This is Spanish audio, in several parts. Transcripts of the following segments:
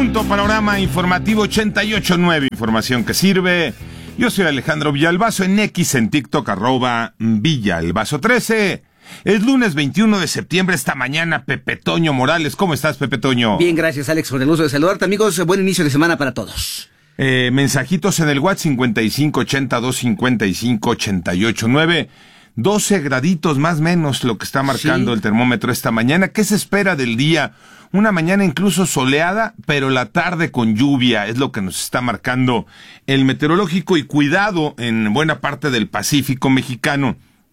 punto, panorama informativo 88.9, información que sirve. Yo soy Alejandro Villalbazo, en X, en TikTok, @Villalbazo13. Es lunes 21 de septiembre, esta mañana, Pepe Toño Morales. ¿Cómo estás, Pepe Toño? Bien, gracias, Alex, por el gusto de saludarte, amigos. Buen inicio de semana para todos. Mensajitos en el WhatsApp 5580-255-889. 12 graditos más o menos lo que está marcando el termómetro esta mañana. ¿Qué se espera del día? Una mañana incluso soleada, pero la tarde con lluvia es lo que nos está marcando el meteorológico. Y cuidado en buena parte del Pacífico mexicano,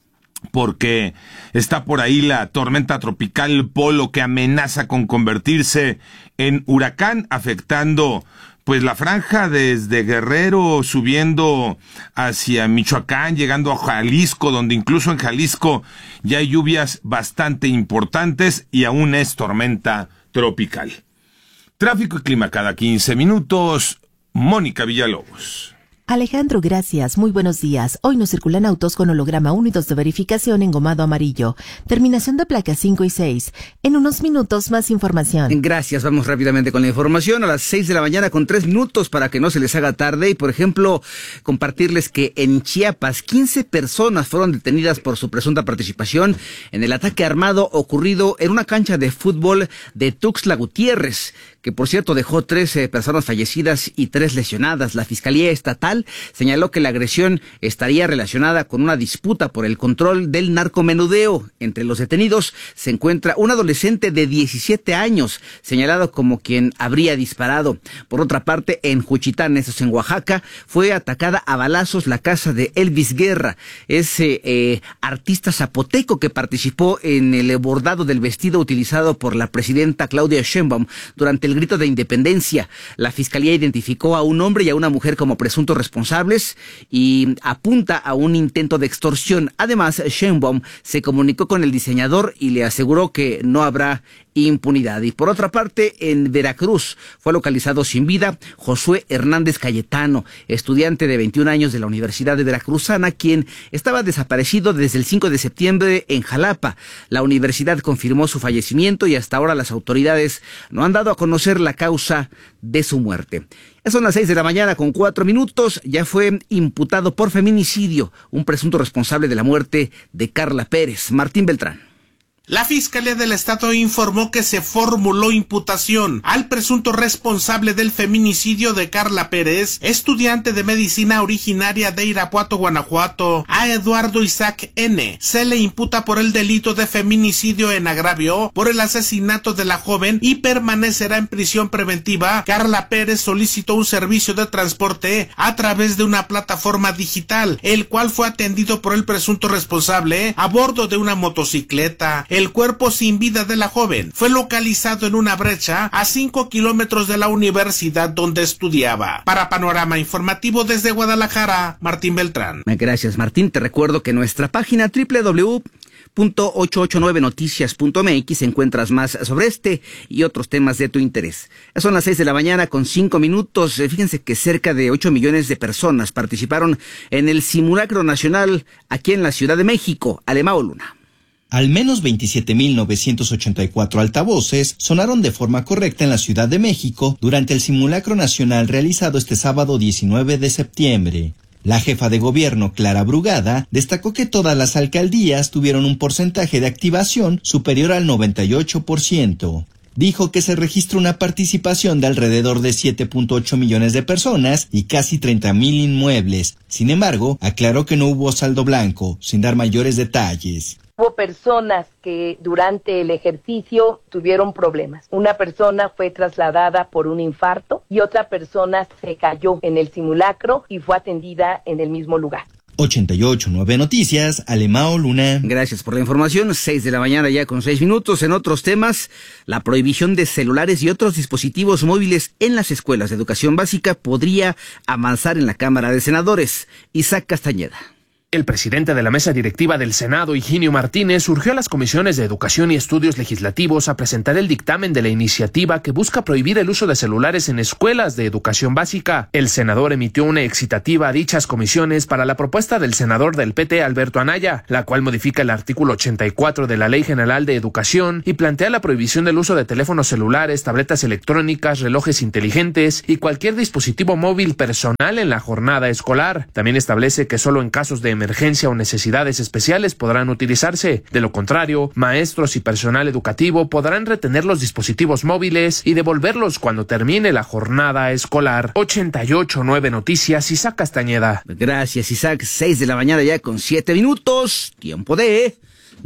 porque está por ahí la tormenta tropical Polo, que amenaza con convertirse en huracán, afectando pues la franja desde Guerrero, subiendo hacia Michoacán, llegando a Jalisco, donde incluso en Jalisco ya hay lluvias bastante importantes y aún es tormenta tropical. Tráfico y clima cada 15 minutos. Mónica Villalobos. Alejandro, gracias. Muy buenos días. Hoy nos circulan autos con holograma 1 y 2 de verificación engomado amarillo. Terminación de placas 5 y 6. En unos minutos más información. Gracias. Vamos rápidamente con la información. A las 6 de la mañana con 3 minutos para que no se les haga tarde. Y, por ejemplo, compartirles que en Chiapas 15 personas fueron detenidas por su presunta participación en el ataque armado ocurrido en una cancha de fútbol de Tuxtla Gutiérrez, que por cierto dejó 13 personas fallecidas y 3 lesionadas. La Fiscalía Estatal señaló que la agresión estaría relacionada con una disputa por el control del narcomenudeo. Entre los detenidos se encuentra un adolescente de 17 años, señalado como quien habría disparado. Por otra parte, en Juchitán, eso es en Oaxaca, fue atacada a balazos la casa de Elvis Guerra, ese artista zapoteco que participó en el bordado del vestido utilizado por la presidenta Claudia Sheinbaum durante el grito de independencia. La Fiscalía identificó a un hombre y a una mujer como presuntos responsables y apunta a un intento de extorsión. Además, Sheinbaum se comunicó con el diseñador y le aseguró que no habrá impunidad. Y por otra parte, en Veracruz fue localizado sin vida Josué Hernández Cayetano, estudiante de 21 años de la Universidad de Veracruzana, quien estaba desaparecido desde el 5 de septiembre en Jalapa. La universidad confirmó su fallecimiento y hasta ahora las autoridades no han dado a conocer la causa de su muerte. Ya son las 6 de la mañana con 4 minutos. Ya fue imputado por feminicidio un presunto responsable de la muerte de Carla Pérez, Martín Beltrán. La Fiscalía del Estado informó que se formuló imputación al presunto responsable del feminicidio de Carla Pérez, estudiante de medicina originaria de Irapuato, Guanajuato. A Eduardo Isaac N. se le imputa por el delito de feminicidio en agravio por el asesinato de la joven y permanecerá en prisión preventiva. Carla Pérez solicitó un servicio de transporte a través de una plataforma digital, el cual fue atendido por el presunto responsable a bordo de una motocicleta. El cuerpo sin vida de la joven fue localizado en una brecha a 5 kilómetros de la universidad donde estudiaba. Para Panorama Informativo desde Guadalajara, Martín Beltrán. Gracias, Martín. Te recuerdo que en nuestra página www.889noticias.mx encuentras más sobre este y otros temas de tu interés. Son las 6 de la mañana con 5 minutos. Fíjense que cerca de 8 millones de personas participaron en el simulacro nacional aquí en la Ciudad de México. Alemao Luna. Al menos 27.984 altavoces sonaron de forma correcta en la Ciudad de México durante el simulacro nacional realizado este sábado 19 de septiembre. La jefa de gobierno, Clara Brugada, destacó que todas las alcaldías tuvieron un porcentaje de activación superior al 98%. Dijo que se registra una participación de alrededor de 7.8 millones de personas y casi 30,000 inmuebles. Sin embargo, aclaró que no hubo saldo blanco, sin dar mayores detalles. Hubo personas que durante el ejercicio tuvieron problemas. Una persona fue trasladada por un infarto y otra persona se cayó en el simulacro y fue atendida en el mismo lugar. 88.9 Noticias, Alemao Luna. Gracias por la información. 6 de la mañana ya con 6 minutos. En otros temas, la prohibición de celulares y otros dispositivos móviles en las escuelas de educación básica podría avanzar en la Cámara de Senadores. Isaac Castañeda. El presidente de la mesa directiva del Senado, Higinio Martínez, urgió a las comisiones de Educación y Estudios Legislativos a presentar el dictamen de la iniciativa que busca prohibir el uso de celulares en escuelas de educación básica. El senador emitió una excitativa a dichas comisiones para la propuesta del senador del PT, Alberto Anaya, la cual modifica el artículo 84 de la Ley General de Educación y plantea la prohibición del uso de teléfonos celulares, tabletas electrónicas, relojes inteligentes y cualquier dispositivo móvil personal en la jornada escolar. También establece que solo en casos de emergencia o necesidades especiales podrán utilizarse. De lo contrario, maestros y personal educativo podrán retener los dispositivos móviles y devolverlos cuando termine la jornada escolar. 88.9 Noticias, Isaac Castañeda. Gracias, Isaac. 6 de la mañana ya con 7 minutos. Tiempo de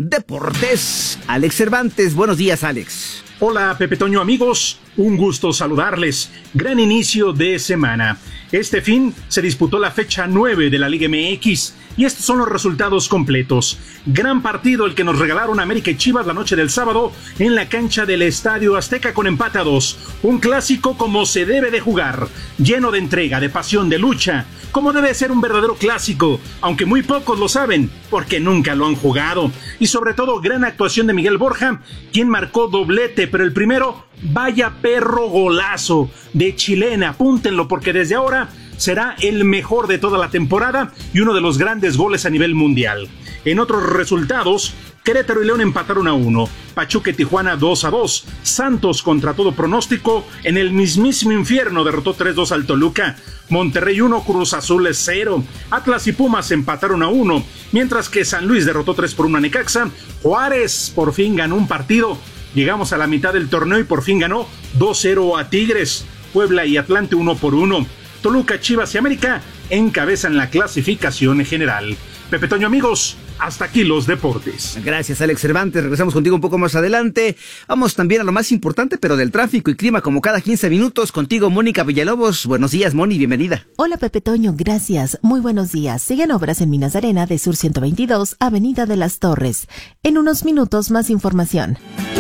deportes. Alex Cervantes. Buenos días, Alex. Hola, Pepe Toño, amigos. Un gusto saludarles. Gran inicio de semana. Este fin se disputó la fecha 9 de la Liga MX y estos son los resultados completos. Gran partido el que nos regalaron América y Chivas la noche del sábado en la cancha del Estadio Azteca con empate a 2. Un clásico como se debe de jugar, lleno de entrega, de pasión, de lucha, como debe ser un verdadero clásico, aunque muy pocos lo saben porque nunca lo han jugado. Y sobre todo gran actuación de Miguel Borja, quien marcó doblete, pero el primero, vaya perro golazo de chilena, apúntenlo porque desde ahora será el mejor de toda la temporada y uno de los grandes goles a nivel mundial. En otros resultados, Querétaro y León empataron a 1, Pachuca y Tijuana 2-2, Santos contra todo pronóstico en el mismísimo infierno derrotó 3-2 al Toluca, Monterrey 1, Cruz Azul 0, Atlas y Pumas empataron a 1, mientras que San Luis derrotó 3-1 a Necaxa, Juárez por fin ganó un partido, llegamos a la mitad del torneo y por fin ganó 2-0 a Tigres, Puebla y Atlante 1-1, Toluca, Chivas y América encabezan la clasificación general. Pepe Toño, amigos, hasta aquí los deportes. Gracias, Alex Cervantes. Regresamos contigo un poco más adelante. Vamos también a lo más importante, pero del tráfico y clima, como cada 15 minutos. Contigo, Mónica Villalobos. Buenos días, Moni, bienvenida. Hola, Pepe Toño, gracias. Muy buenos días. Siguen obras en Minas de Arena de Sur 122, Avenida de las Torres. En unos minutos, más información.